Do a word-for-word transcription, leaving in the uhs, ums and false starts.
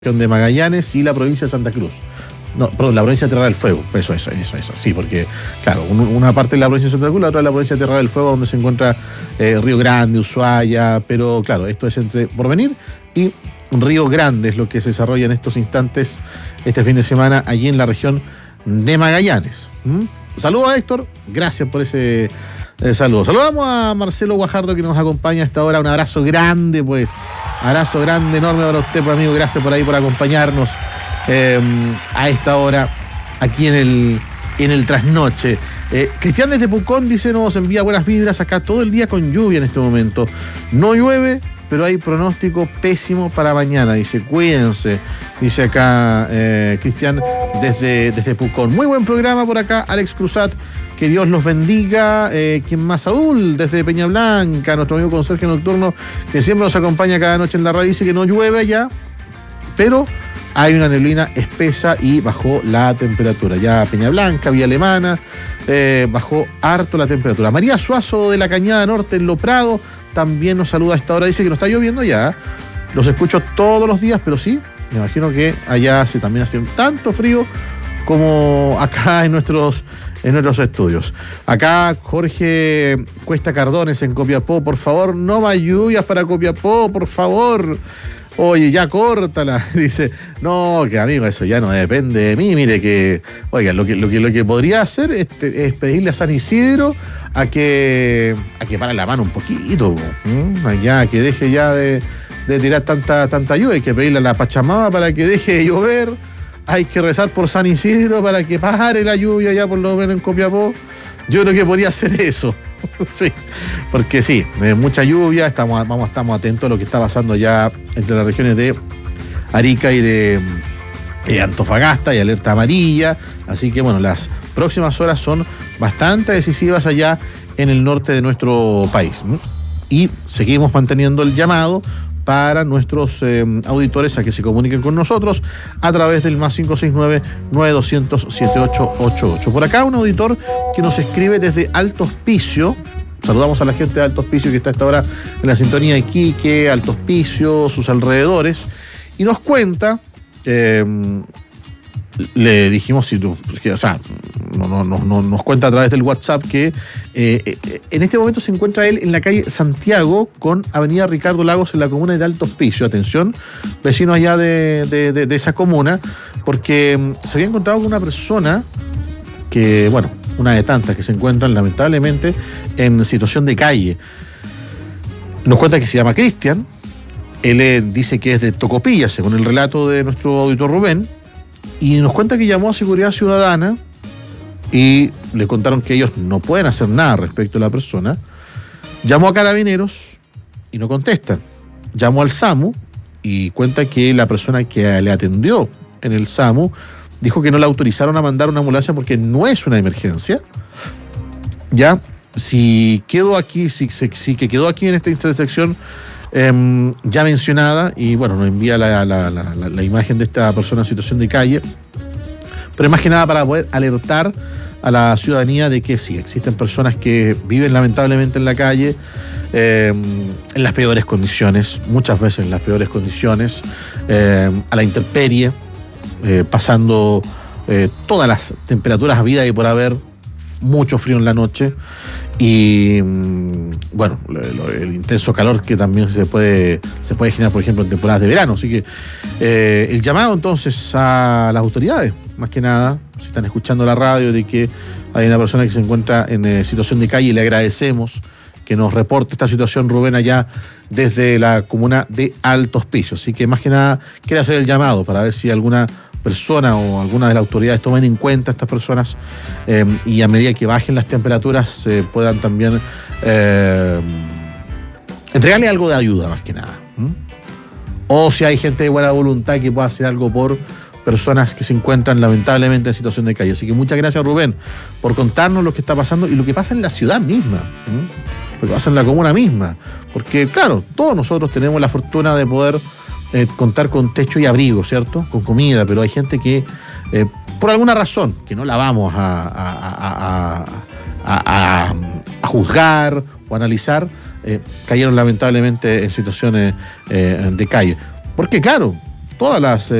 de Magallanes y la provincia de Santa Cruz. No, perdón, la provincia de Tierra del Fuego. Eso, eso, eso, eso. Sí, porque, claro, una parte es la provincia de Santa Cruz, la otra es la provincia de Tierra del Fuego, donde se encuentra eh, Río Grande, Ushuaia, pero claro, esto es entre Porvenir y Río Grande, es lo que se desarrolla en estos instantes, este fin de semana, allí en la región de Magallanes. ¿Mm? Saludos a Héctor, gracias por ese eh, saludo. Saludamos a Marcelo Guajardo, que nos acompaña a esta hora. Un abrazo grande, pues. Abrazo grande, enorme para usted, pues, amigo. Gracias por ahí, por acompañarnos eh, a esta hora, aquí en el, en el trasnoche. Eh, Cristian desde Pucón dice, nos envía buenas vibras acá todo el día con lluvia en este momento. No llueve, pero hay pronóstico pésimo para mañana. Dice, cuídense, dice acá eh, Cristian desde, desde Pucón. Muy buen programa por acá, Alex Cruzat. Que Dios los bendiga. Eh, ¿Quién más? Saúl, desde Peña Blanca, nuestro amigo conserje nocturno, que siempre nos acompaña cada noche en la radio. Dice que no llueve allá, pero hay una neblina espesa y bajó la temperatura. Ya Peña Blanca, Vía Alemana, eh, bajó harto la temperatura. María Suazo de la Cañada Norte, en Lo Prado, también nos saluda a esta hora. Dice que no está lloviendo ya. Los escucho todos los días, pero sí, me imagino que allá hace, también hace tanto frío como acá en nuestros, en nuestros estudios. Acá Jorge Cuesta Cardones en Copiapó, por favor, no más lluvias para Copiapó, por favor. Oye, ya córtala. Dice, no, que amigo, eso ya no depende de mí. Mire que, oiga, lo que, lo que, lo que podría hacer es, es pedirle a San Isidro a que, a que pare la mano un poquito, ¿eh? Ya, que deje ya de, de tirar tanta, tanta lluvia. Hay que pedirle a la Pachamama para que deje de llover. Hay que rezar por San Isidro para que pare la lluvia ya por lo menos en Copiapó. Yo creo que podría hacer eso. Sí, porque sí, mucha lluvia, estamos, vamos, estamos atentos a lo que está pasando ya entre las regiones de Arica y de eh, Antofagasta, y alerta amarilla. Así que bueno, las próximas horas son bastante decisivas allá en el norte de nuestro país. Y seguimos manteniendo el llamado para nuestros eh, auditores a que se comuniquen con nosotros a través del más cinco seis nueve, nueve dos cero cero, siete ocho ocho ocho. Por acá un auditor que nos escribe desde Alto Hospicio. Saludamos a la gente de Alto Hospicio que está a esta hora en la sintonía de Iquique, Alto Hospicio, sus alrededores, y nos cuenta, eh, le dijimos, si tú, o sea, no, no, no, no, nos cuenta a través del WhatsApp que eh, eh, en este momento se encuentra él en la calle Santiago con avenida Ricardo Lagos en la comuna de Alto Hospicio. Atención, vecinos allá de, de, de, de esa comuna, porque um, se había encontrado con una persona que, bueno, una de tantas que se encuentran lamentablemente en situación de calle. Nos cuenta que se llama Cristian. Él eh, dice que es de Tocopilla, según el relato de nuestro auditor Rubén, y nos cuenta que llamó a Seguridad Ciudadana y le contaron que ellos no pueden hacer nada respecto a la persona. Llamó a Carabineros y no contestan. Llamó al SAMU y cuenta que la persona que le atendió en el SAMU dijo que no le autorizaron a mandar una ambulancia porque no es una emergencia. Ya, si quedó aquí, si, si, si que quedó aquí en esta intersección eh, ya mencionada, y bueno, nos envía la, la, la, la, la imagen de esta persona en situación de calle, pero más que nada para poder alertar a la ciudadanía de que sí, existen personas que viven lamentablemente en la calle, eh, en las peores condiciones, muchas veces en las peores condiciones, eh, a la intemperie, eh, pasando eh, todas las temperaturas habidas y por haber, mucho frío en la noche y bueno, el intenso calor que también se puede, se puede generar, por ejemplo, en temporadas de verano. Así que eh, el llamado entonces a las autoridades, más que nada, si están escuchando la radio, de que hay una persona que se encuentra en eh, situación de calle, y le agradecemos que nos reporte esta situación Rubén allá desde la comuna de Alto Hospicio. Así que más que nada quiere hacer el llamado para ver si alguna persona o alguna de las autoridades tomen en cuenta a estas personas eh, y a medida que bajen las temperaturas eh, puedan también eh, entregarle algo de ayuda, más que nada. ¿Mm? O si hay gente de buena voluntad que pueda hacer algo por personas que se encuentran lamentablemente en situación de calle. Así que muchas gracias, Rubén, por contarnos lo que está pasando y lo que pasa en la ciudad misma, ¿Mm? lo que pasa en la comuna misma, porque claro, todos nosotros tenemos la fortuna de poder Eh, contar con techo y abrigo, ¿cierto? Con comida, pero hay gente que, eh, por alguna razón, que no la vamos a, a, a, a, a, a juzgar o analizar, eh, cayeron lamentablemente en situaciones eh, de calle. Porque claro, todas las